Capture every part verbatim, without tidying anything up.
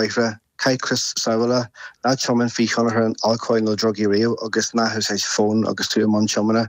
Waifra, Kai Chris Savala, na choman fi chonner an alcohol no druggy rio, agus na hus his phone, agus tu mon chomana.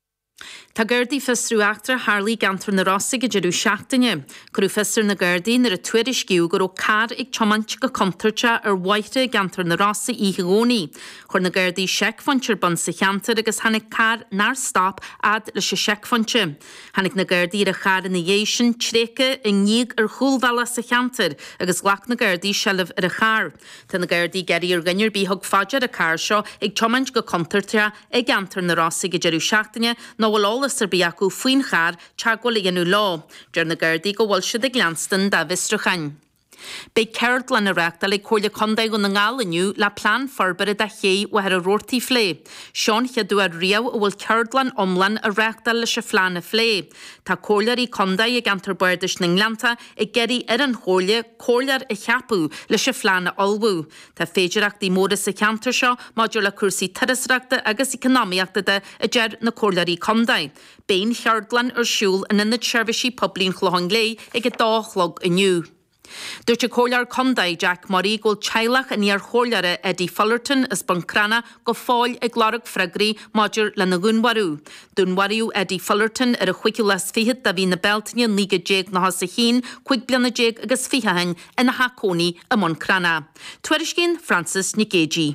Tá Gardaí fistrú achtar Harley gantar na Rossi go deireadh seachtaine. Curú fistar na Gardaí nar a tuairir sciú gur ó car ag chomant go contarte ar waite gantar na Rossi í gcónaí. Chur na Gardaí seicfantir ban sa cheantar agus hanig car nar stop ad leis a seicfante. Hanig na Gardaí ar a char in na dhéisian tréca i níag ar chúlhela sa cheantar agus ghlach na Gardaí sellh ar a char. Tá na Gardaí geirí ar gannir bí thug faidir a car seo ag chomant go contarte ag gantar na Rossi go deireadh seachtaine nó bhfuil álas ar bíacú faoin char teagháil i ghenú lá. Deir na Gardaí go bhfuil siad ag Glanston dá Vistrachain. Bei ceart le na reachta le cóirle condaigh go na ngáil iniu le plán forbere da ché o her a rórtaí flé. Seán cheadú ar riamh ó bhfuil ceardlan omlan a reachta leis a phlána flé. Tá cóirlear í condaigh ag antar buirdeis na Nglanta ag geirí ar an chóirle cóirlear a cheapú leis a phlána olbú. Tá féidirachtaí móra sa cheantar seo maidir le cuasaí tarasreachta agus economiaachta de a deir na cóirlear í condaigh. Béin cheardlan ar siúl in inad seirbhísí poblín chluthang lé ag a dálog iniu. Dúirt a cóirlear condaigh Jack Murray ggóil teilech in níor chóirleara Eddie Fullerton is Buncrana go fáil ag glárag fregraí maidir le na gúnwarú. Dúnwarú Eddie Fullerton ar a chuigiú les fihead da bhí na beltaine líga déag na has a chin, chuig bliana déag agus fihehain ina hacóní a Buncrana. Tuairiscín Francis Nicagé.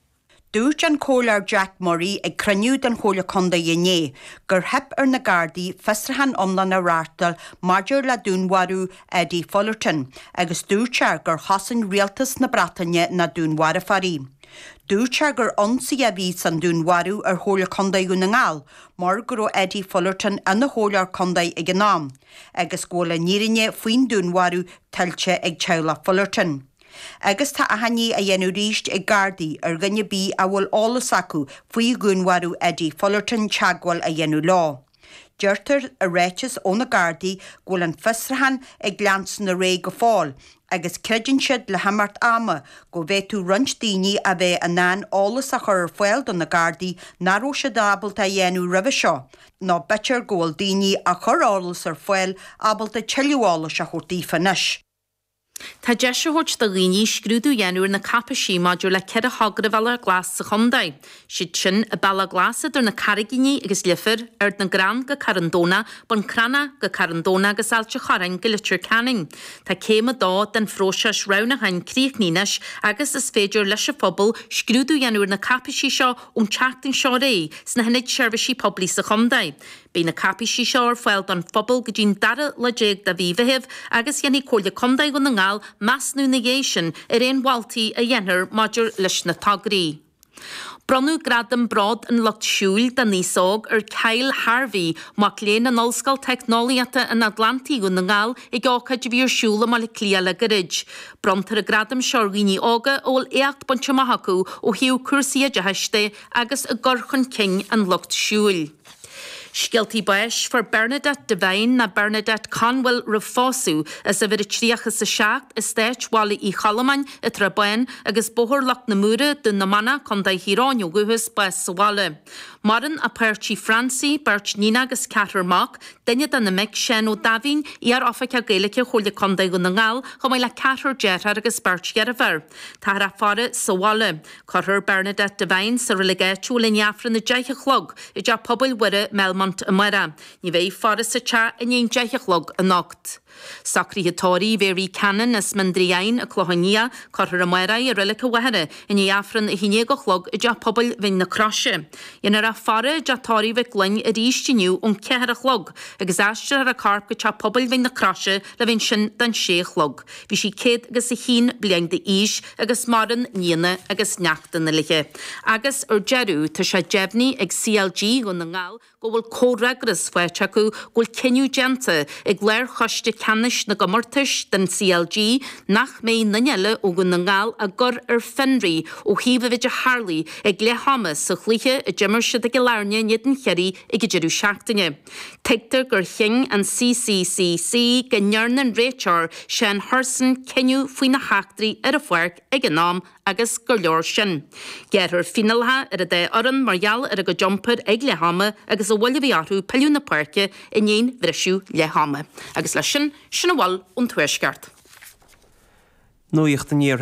Dúirt an cóirlear Jack Murray ag cruniúd an chóirle condaigh inné, gur hep ar na Gardaí fistrahan omlan a ráirtal maidir le dúnwarú Eddie Fullerton, agus dúirtear gur hasan rialtas na Bratainne na dúnwara farí. Dúirtear gur onsaí a bhí san dúnwarú ar chóirle condaigh na ngáil, mar gur ó Eddie Fullerton in na chóirlear condaigh ag an nám, agus gcóla nírinne faoin dúnwarú tiltte ag teaghlach Fullerton. Agus tá a haní a dhéanú ríist ag Gardaí ar gnne bí a bhfuil álas acu faoi gúnwarú Eddie Fullerton teagháil a dhéanú lá. Deirtar a réitis ó na Gardaí ghfuil an fistrahan ag Glanston na ré go fáil, agus creideann siad le hamart ama go bheith tú roinnt daoine a bheith an nan álas a chur ar foiil don na Gardaí naró sé dábalta a dhéanú ribh seo, ná bitir ghfuil daoine a chur álas ar foiil abalta teiliúálas a chóirtaí fanis. Tá deisiúirt do líní scrúdú dhéanúir na capasí maidir le cead a hagra bhela glas sa chondaigh. Siad sin a bhela glasa idir na carigíní agus lifir ar na Gran go Carandóna, Buncrana go Carandóna agus ailte charain go litir canning. Tá céime dá den fróseis rana hain críochníneis agus is féidir leis a phobal scrúdú dhéanúir na capasí seo ón teachtain seo ré sna hinid seirbhísí poblí sa chondaigh. Bí na capasí seo ar foiil don phobal go dtín dara le déag da bhí bhithibh agus dhéanaí cóirle condaigh go na ngáil masnú na géisian ar éon bháltaí a dhéanaar maidir leis na tagarí. Bronú gradam brad an lucht siúil da níosóg ar Kyle Harvey mac léana an olscail technoliata in Atlantaí go na ngáil i gáchaid bhíor siúla má le clíala gorid. Brontar a gradam seoríní ága óil éacht bunte maithacú ó hiú cuasaí a deheiste agus a gorchan king an lucht siúil. Scialtaí bais for Bernadette Devine na Bernadette Conwell Rafosú as a bhir tríachas sa seacht is stéit bhála í Chalaman i Trabain agus bóthir lach na múra dun na mana condaigh híráinú guhus bais sa bhála. Maran a Perchi Francie, Bert Nina agus Catar Mock, daine dan na mic sin ó Davin í ar offacha gaalacha chóirle condaigh go na ngáil go mai le Catar Jetar agus Bert Gerver. Tá ra fara sa bhála. Catar Bernadette Devine sa relegéitú le neafra na deiche chlog i d pobl wire Melmont a mara. Ní bheith fara sa cha in éon deiche chlog a nocht. Sacrí hitóí Very Cannon is Mandriain a Clohannia, Catar a mara i relica wahara in í afran i híine go chlog i d pobl vin na croshe. Inar a fara jatóí bheith glyn i ríistiniu ón cehar a chlog, agus astra ar a carp go cha pobl vin na croshe le vin sin dan sé chlog. Bhí si céad agus i hín bliang de ís agus maran níana agus neachtan na liche. Agus ar jeru tá sé jefni ag C L G go na ngáil go bhfuil córegras fuite acu ghfuil cinniú genta ag léir choiste canis na gomortais den C L G nach mé naile ó go na ngáil a gur ar fenri ó híomh a Harley ag le hamas sa chluiche a jimmar siad ag lárne niedan cheirí ag jeú seachtaine. Teigtar gur ching an C C C C gnearnan réitear sean Harson cinniú faoi na heachtaí ar a fuirc ag an nám agus gur leor sin. Gearthar finalha ar a dé oran margheall ar a go jumpar ag le hama agus a bhfuil bhíarthú peiliú na parke in éon bhrisisiú le hama. Agus lei sin sin a bhil ón tuairisceart. Nuíocht an